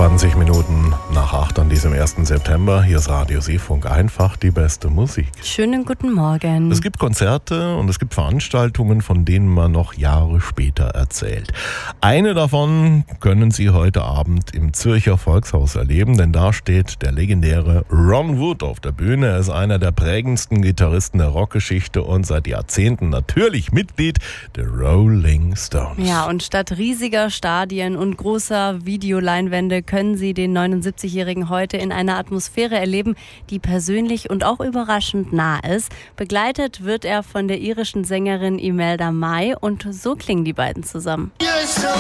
20 Minuten nach 8 an diesem 1. September. Hier ist Radio Seefunk, einfach die beste Musik. Schönen guten Morgen. Es gibt Konzerte und es gibt Veranstaltungen, von denen man noch Jahre später erzählt. Eine davon können Sie heute Abend im Zürcher Volkshaus erleben, denn da steht der legendäre Ron Wood auf der Bühne. Er ist einer der prägendsten Gitarristen der Rockgeschichte und seit Jahrzehnten natürlich Mitglied der Rolling Stones. Ja, und statt riesiger Stadien und großer Videoleinwände können Sie den 79-Jährigen heute in einer Atmosphäre erleben, die persönlich und auch überraschend nah ist. Begleitet wird er von der irischen Sängerin Imelda May und so klingen die beiden zusammen.